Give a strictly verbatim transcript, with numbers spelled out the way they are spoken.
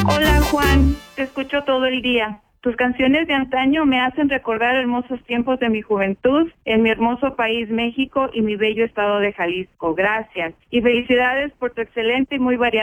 Hola Juan, te escucho todo el día. Tus canciones de antaño me hacen recordar hermosos tiempos de mi juventud en mi hermoso país México y mi bello estado de Jalisco. Gracias. Y felicidades por tu excelente y muy variada